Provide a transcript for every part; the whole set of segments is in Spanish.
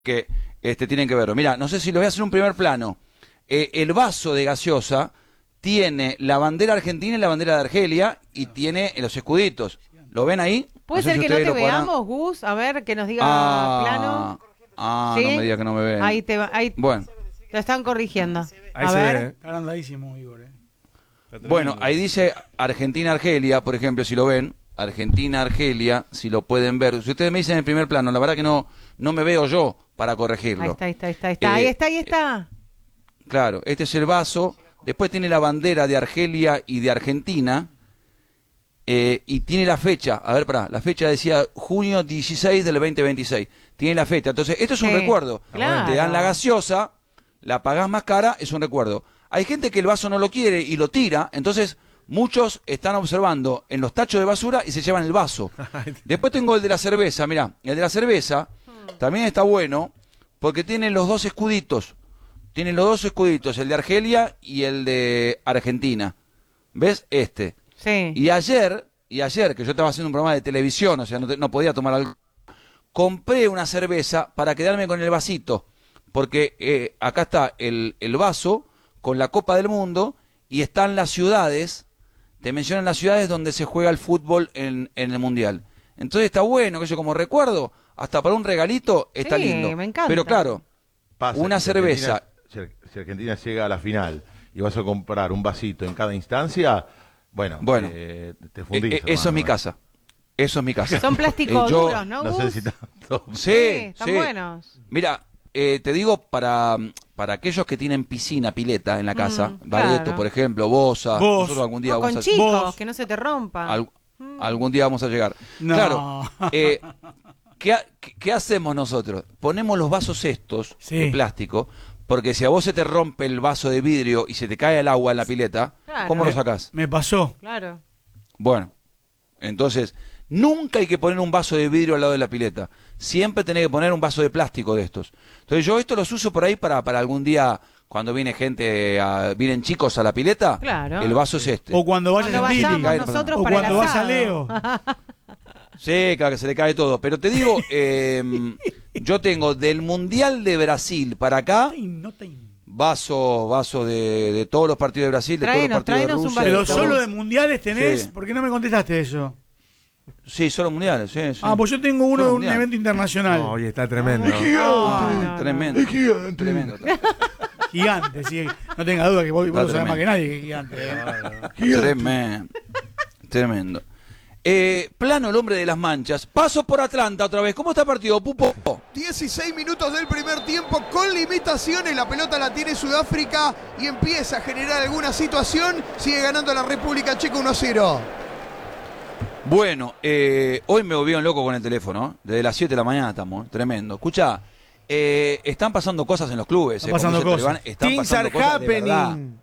que tienen que verlo. Mira, no sé si lo voy a hacer un primer plano. El vaso de gaseosa tiene la bandera argentina y la bandera de Argelia y tiene los escuditos. ¿Lo ven ahí? ¿Puede ser que no te veamos, Gus? A ver, que nos diga plano. ¿Sí? No me diga que no me ven. Ahí bueno. Lo están corrigiendo. Ahí a se ver. ve. Está agrandadísimo, Igor. Bueno, ahí dice Argentina-Argelia, por ejemplo, si lo ven. Argentina-Argelia, si lo pueden ver. Si ustedes me dicen en el primer plano, la verdad que no me veo yo para corregirlo. Ahí está. Claro, este es el vaso. Después tiene la bandera de Argelia y de Argentina. Y tiene la fecha. A ver, la fecha decía junio 16 del 2026. Tiene la fecha. Entonces, esto es un recuerdo. Claro. Te dan la gaseosa, la pagás más cara, es un recuerdo. Hay gente que el vaso no lo quiere y lo tira, entonces muchos están observando en los tachos de basura y se llevan el vaso. Después tengo el de la cerveza, mirá, el de la cerveza también está bueno porque tiene los dos escuditos. Tiene los dos escuditos, el de Argelia y el de Argentina. ¿Ves? Sí. Y ayer, que yo estaba haciendo un programa de televisión, o sea, no podía tomar algo, compré una cerveza para quedarme con el vasito, porque acá está el vaso con la Copa del Mundo y están las ciudades, te mencionan las ciudades donde se juega el fútbol en el Mundial. Entonces está bueno, que yo como recuerdo, hasta para un regalito está lindo. Me encanta. Pero claro, una cerveza. Si Argentina llega a la final y vas a comprar un vasito en cada instancia, bueno, te fundís. Eso es mi casa. Eso es mi casa. Son plásticos duros, ¿no? No sé si tanto. Sí, están buenos. Mira, te digo para aquellos que tienen piscina, pileta en la casa, Bareto, claro. por ejemplo, Bosa, nosotros algún día con chicos, que no se te rompa. Algún día vamos a llegar. No. Claro, ¿qué hacemos nosotros? Ponemos los vasos estos de plástico, porque si a vos se te rompe el vaso de vidrio y se te cae el agua en la pileta, ¿cómo lo sacás? Me pasó. Claro. Bueno, entonces, nunca hay que poner un vaso de vidrio al lado de la pileta. Siempre tenés que poner un vaso de plástico de estos. Entonces yo esto los uso por ahí para algún día, cuando viene vienen chicos a la pileta, claro. El vaso es este. O cuando vayas a Titi. O cuando vas a Leo. Sí, claro que se le cae todo. Pero te digo, yo tengo del Mundial de Brasil para acá, vaso de todos los partidos de Brasil, de todos los partidos de Rusia. Pero solo de mundiales tenés, ¿por qué no me contestaste eso? Sí, solo mundiales, sí. Pues yo tengo uno de un evento internacional. Oye, está tremendo. Tremendo. Tremendo. Gigante, sí. No tenga duda que vos lo sabés más que nadie que es gigante. Tremendo. Plano el hombre de las manchas. Paso por Atlanta otra vez. ¿Cómo está el partido, Pupo? 16 minutos del primer tiempo con limitaciones. La pelota la tiene Sudáfrica y empieza a generar alguna situación. Sigue ganando la República Checa 1-0. Bueno, hoy me volvieron loco con el teléfono. Desde las 7 de la mañana estamos. Tremendo. Escucha, están pasando cosas en los clubes. Están pasando cosas. Things are happening.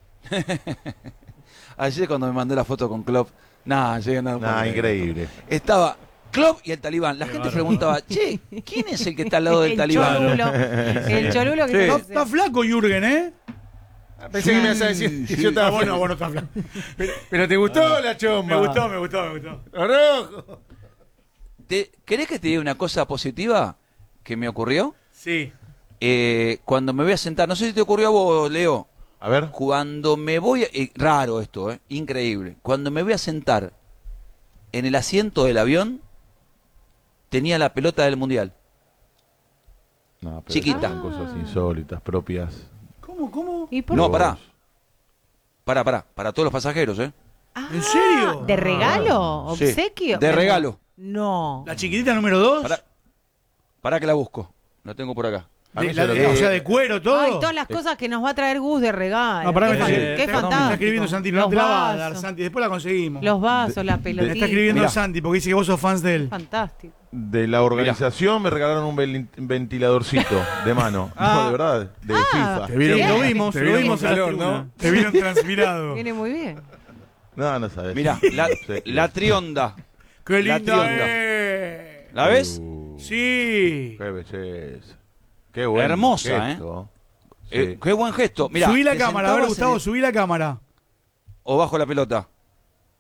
Ayer cuando me mandó la foto con Klopp, increíble. Estaba Klopp y el Talibán. La gente preguntaba, che, ¿quién es el que está al lado del Talibán? El cholulo que está flaco, Jürgen, ¿eh? Pensé que me ibas a decir que yo estaba bueno, está flaco. Pero ¿te gustó la chomba? Me gustó. Rojo. ¿Querés que te diga una cosa positiva que me ocurrió? Sí. Cuando me voy a sentar, no sé si te ocurrió a vos, Leo. A ver. Cuando me voy, raro esto, increíble. Cuando me voy a sentar en el asiento del avión, tenía la pelota del Mundial. No, pero chiquita. son cosas insólitas, propias. ¿Cómo? ¿Y por No, pará. Para todos los pasajeros, ¿En serio? ¿De regalo? Sí, ¿Obsequio? de regalo. No. ¿La chiquitita número 2? Pará que la busco. La tengo por acá. O sea, de cuero, todo. Ay, todas las cosas que nos va a traer Gus de regalo. No, pará, qué me fantástico. está escribiendo Santi, no te la va a dar, Santi, después la conseguimos. Los vasos, las pelotitas. Me está escribiendo Santi porque dice que vos sos fans de él. Fantástico. De la organización me regalaron un ventiladorcito de mano. No, de verdad, de FIFA. Te vieron, lo vimos en la calor, tribuna. Te vieron transpirado. Viene muy bien. No sabes. Mirá, la trionda. ¡Qué La linda trionda. ¿La ves? Sí. Qué belleza. Qué bueno. Hermosa, gesto. Qué buen gesto. Mirá, subí la te cámara, a ver, sentabas Gustavo, subí la cámara. o bajo la pelota.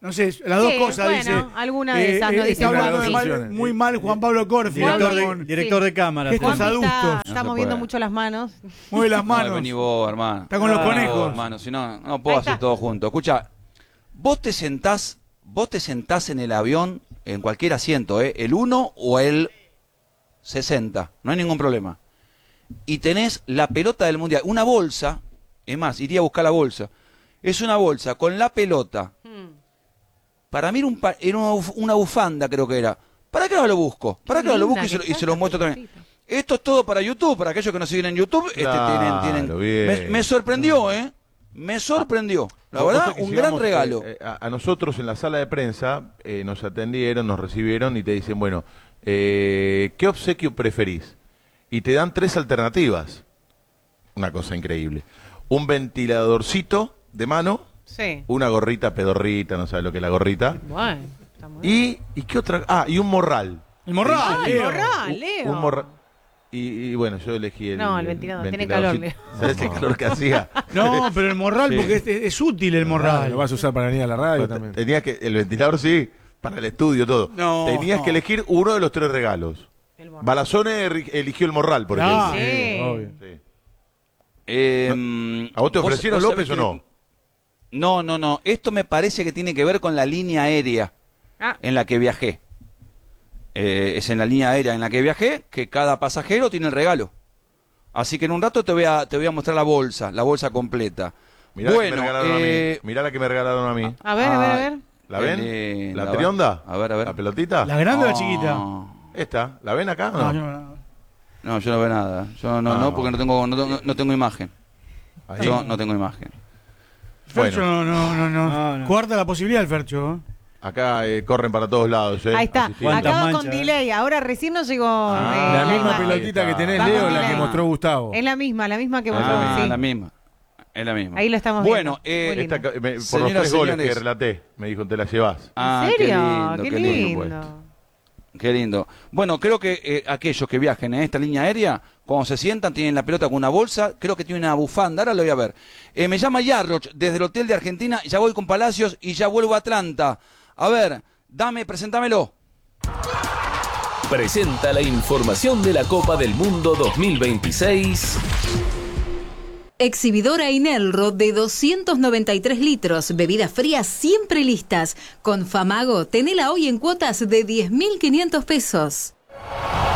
No sé, las dos Sí, cosas bueno, dice. alguna de esas no dice está hablando Juan. muy mal Juan Pablo Corfi. Director de cámara. Gestos Juanpi adultos. está se moviendo puede. mucho las manos. Mueve las No, manos. vení vos, hermano. Está con los conejos. Hermano, si no, no puedo Ahí hacer está. todo junto. Escucha, vos te sentás en el avión, en cualquier asiento, el 1 o el 60, no hay ningún problema. Y tenés la pelota del Mundial, una bolsa, es más, iría a buscar la bolsa. Es una bolsa con la pelota. Para mí era una bufanda, creo que era. ¿Para qué no lo busco? ¿Para qué no lo busco y se lo muestro también? Esto es todo para YouTube, para aquellos que nos siguen en YouTube. Claro, tienen. bien. Me sorprendió, Me sorprendió. La verdad, Vos que un gran llegamos, regalo. A nosotros en la sala de prensa nos atendieron, nos recibieron y te dicen, bueno, ¿qué obsequio preferís? Y te dan 3 alternativas. Una cosa increíble. Un ventiladorcito de mano, Sí. una gorrita pedorrita, no sabes lo que es la gorrita. Bueno, está muy bien. ¿Y qué otra? Ah, y un morral. El morral, Ah, el Leo. morral, Leo. Un morral. Y bueno, yo elegí el. No, el ventilador, tiene calor, ventiladorcito. ¿Sabes el calor que hacía? No, pero el morral, Sí. porque es útil el morral. Lo vas a usar para venir a la radio Pero también. Tenías que, el ventilador sí, para el estudio, todo. No. Tenías que elegir uno de los 3 regalos. El morral. Balazone eligió el morral, por Ah, ejemplo. Sí. Obvio. Sí. ¿A vos te ofrecieron vos López o sabés no? que- No. Esto me parece que tiene que ver con la línea aérea Ah, en la que viajé. Es en la línea aérea en la que viajé que cada pasajero tiene el regalo. Así que en un rato te voy a mostrar la bolsa completa. Mirá la que me regalaron a mí. Mirá la que me regalaron a mí. a ver, a ver. ¿La qué ven? linda, ¿La a trionda? ver. A ver. ¿La pelotita? ¿La grande o la Oh. chiquita? ¿Esta? ¿La ven acá o No, no? no. No, yo no veo nada. Yo no, Ah. porque no tengo imagen. Ahí. Yo no tengo imagen. Fercho Bueno. no. Cuarta la posibilidad el Fercho. Acá corren para todos lados. Ahí está. Así sí. ¿Cuántas Acaba con manchas, delay. Ahora recién nos llegó. La misma imagen. pelotita Ahí que está. tenés, Va Leo, con la que delay. mostró Gustavo. Es la misma que vos Ah, sí. la misma. Es la misma. Ahí lo estamos Bueno, viendo. Muy lindo. Por los Señoras, 3 goles que señores. relaté, me dijo, te la llevas. Ah, ¿En serio? Qué Qué lindo. lindo. Qué lindo. Bueno, creo que aquellos que viajen en esta línea aérea, cuando se sientan, tienen la pelota con una bolsa, creo que tiene una bufanda, ahora lo voy a ver. Me llama Yarroch desde el hotel de Argentina, ya voy con Palacios y ya vuelvo a Atlanta. A ver, presentámelo. Presenta la información de la Copa del Mundo 2026. Exhibidora Inelro de 293 litros, bebidas frías siempre listas. Con Famago, tenela hoy en cuotas de 10.500 pesos.